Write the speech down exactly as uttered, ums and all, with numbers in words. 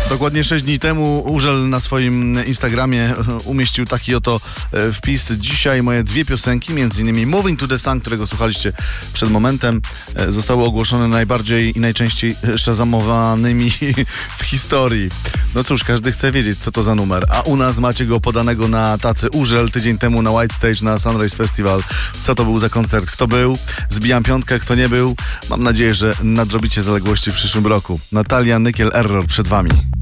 Dokładnie sześć dni temu Urzel na swoim Instagramie umieścił taki oto wpis. Dzisiaj moje dwie piosenki, między innymi Moving to the Sun, którego słuchaliście przed momentem, zostały ogłoszone najbardziej i najczęściej szazamowanymi w historii. No cóż, każdy chce wiedzieć, co to za numer. A u nas macie go podanego na tacy. Urzel tydzień temu na White Stage na Sunrise Festival. Co to był za koncert? Kto był? Zbijam piątkę, kto nie był? Mam nadzieję, że nadrobicie zaległości w przyszłym roku. Natalia Nykiel Error przed wami.